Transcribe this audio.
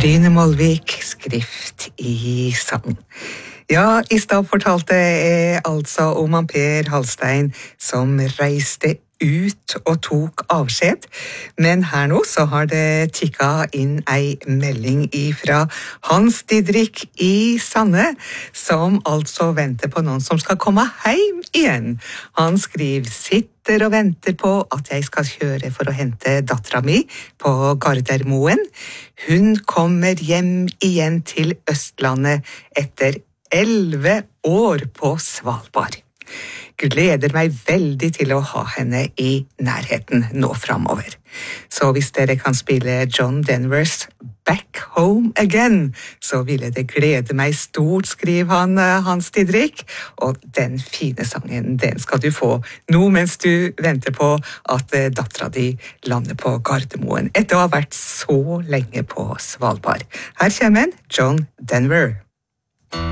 Bryne Molvik, skrift i sang. Ja, i stad fortalte jeg altså om han Per Hallstein som reiste ut og tok avskjed, men her nå så har det tikket inn ei melding ifra Hans Didrik i Sande, som altså venter på noen som skal komme hjem igjen. Han skriver: sitter og venter på at jeg skal kjøre for å hente dattera mi på Gardermoen. Hun kommer hjem igjen til Østlandet etter 11 år på Svalbard. Gleder meg veldig til å ha henne i nærheten nå fremover. Så hvis dere kan spille John Denvers Back Home Again, så ville det glede meg stort, skriver han Hans Didrik. Og den fine sangen, den skal du få nå mens du venter på at dattera di lander på Gardermoen, etter å ha vært så lenge på Svalbard. Her kommer en John Denver.